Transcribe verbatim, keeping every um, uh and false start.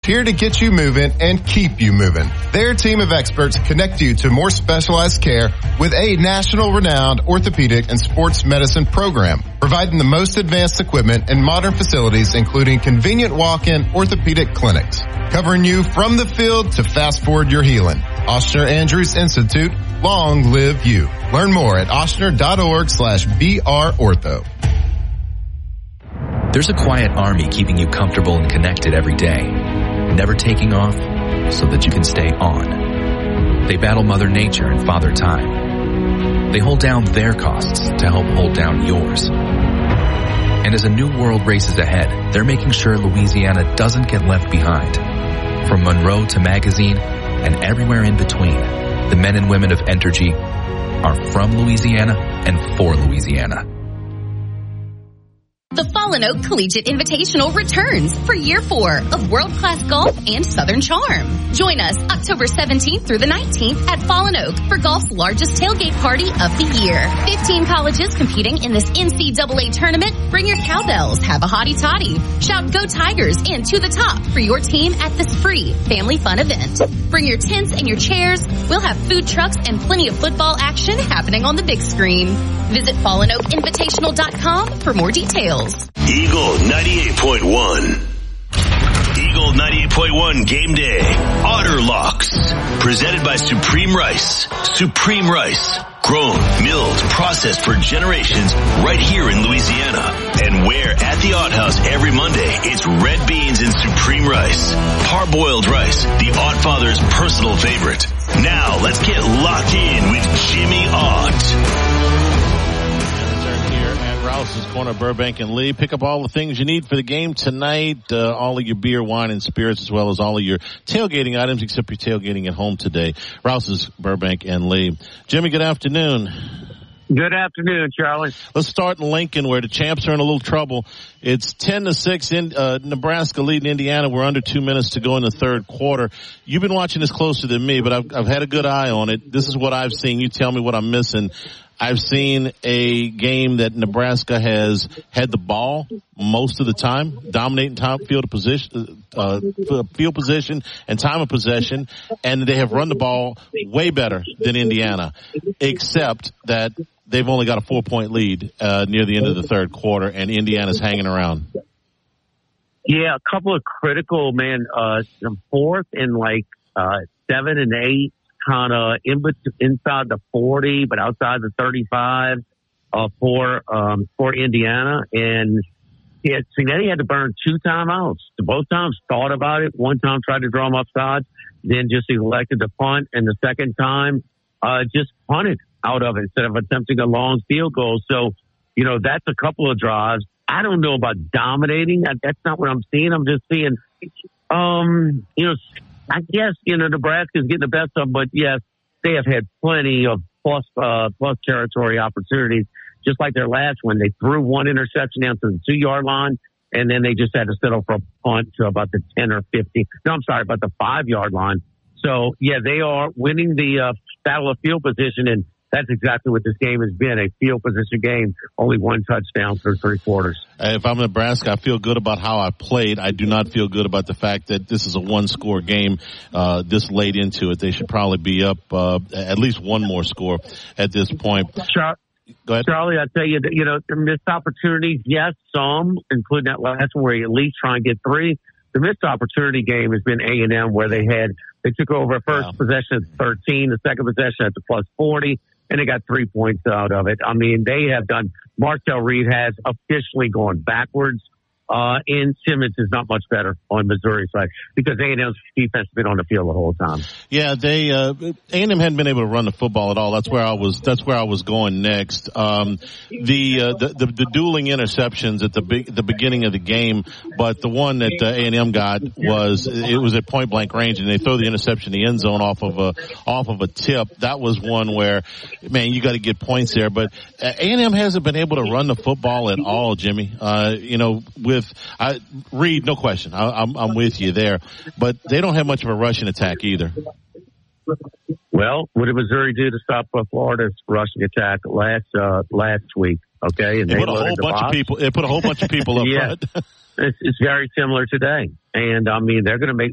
here to get you moving and keep you moving. Their team of experts connect you to more specialized care with a national renowned orthopedic and sports medicine program, providing the most advanced equipment and modern facilities, including convenient walk-in orthopedic clinics, covering you from the field to fast forward your healing. Ochsner Andrews Institute, long live you. Learn more at ochsner.org slash BR Ortho. There's a quiet army keeping you comfortable and connected every day, never taking off so that you can stay on. They battle Mother Nature and Father Time. They hold down their costs to help hold down yours. And as a new world races ahead, they're making sure Louisiana doesn't get left behind. From Monroe to Magazine and everywhere in between, the men and women of Entergy are from Louisiana and for Louisiana. The Fallen Oak Collegiate Invitational returns for year four of world-class golf and Southern charm. Join us October seventeenth through the nineteenth at Fallen Oak for golf's largest tailgate party of the year. fifteen colleges competing in this N C double A tournament. Bring your cowbells, have a hottie toddy, shout Go Tigers and to the top for your team at this free family fun event. Bring your tents and your chairs. We'll have food trucks and plenty of football action happening on the big screen. Visit fallen oak invitational dot com for more details. Eagle ninety-eight point one. Eagle ninety-eight point one Game Day. Otter Locks. Presented by Supreme Rice. Supreme Rice. Grown, milled, processed for generations right here in Louisiana. And where at the Odd House every Monday, it's red beans and Supreme Rice. Parboiled rice, the Odd Father's personal favorite. Now, let's get locked in with Jimmy Ott. Rouse's Corner, Burbank and Lee. Pick up all the things you need for the game tonight. Uh, all of your beer, wine, and spirits, as well as all of your tailgating items, except you're tailgating at home today. Rouse's, Burbank and Lee. Jimmy, good afternoon. Good afternoon, Charlie. Let's start in Lincoln, where the Champs are in a little trouble. It's ten to six in uh, Nebraska leading Indiana. We're under two minutes to go in the third quarter. You've been watching this closer than me, but I've, I've had a good eye on it. This is what I've seen. You tell me what I'm missing. I've seen a game that Nebraska has had the ball most of the time, dominating time, field of position, uh, field position and time of possession, and they have run the ball way better than Indiana, except that they've only got a four-point lead uh, near the end of the third quarter, and Indiana's hanging around. Yeah, a couple of critical, man, uh, some fourth and like uh, seven and eight. Kind of in inside the forty, but outside the thirty-five uh, for um, for Indiana, and he had, Cignetti had to burn two timeouts. Both times thought about it. One time tried to draw him offside, then just elected to punt, and the second time uh, just punted out of it instead of attempting a long field goal. So, you know, that's a couple of drives. I don't know about dominating. That's not what I'm seeing. I'm just seeing, um, you know. I guess, you know, Nebraska's getting the best of them, but yes, they have had plenty of plus, uh, plus territory opportunities, just like their last one. They threw one interception down to the two yard line, and then they just had to settle for a punt to about the ten or fifteen. No, I'm sorry, about the five yard line. So yeah, they are winning the, uh, battle of field position, and that's exactly what this game has been, a field position game, only one touchdown through three quarters. If I'm Nebraska, I feel good about how I played. I do not feel good about the fact that this is a one-score game uh, this late into it. They should probably be up uh, at least one more score at this point. Char- Go ahead. Charlie, I tell you, that, you know, the missed opportunities, yes, some, including that last one where you at least try and get three. The missed opportunity game has been A and M, where they had they took over first wow. possession at thirteen, the second possession at the plus forty. And they got three points out of it. I mean, they have done, Martell Reed has officially gone backwards. Uh, and Simmons is not much better on Missouri's side because A and M's defense has been on the field the whole time. Yeah, they, uh, A and M hadn't been able to run the football at all. That's where I was, that's where I was going next. Um, the, uh, the, the, the dueling interceptions at the big, the beginning of the game, but the one that uh, A and M got was, it was at point blank range and they throw the interception in the end zone off of a, off of a tip. That was one where, man, you got to get points there, but A and M hasn't been able to run the football at all, Jimmy. Uh, you know, with With I, Reed, no question, I, I'm, I'm with you there, but they don't have much of a rushing attack either. Well, what did Missouri do to stop Florida's rushing attack last uh, last week? Okay, and they, they put a whole bunch of people. They put a whole bunch of people up yeah. front. It's, it's very similar today, and I mean they're going to make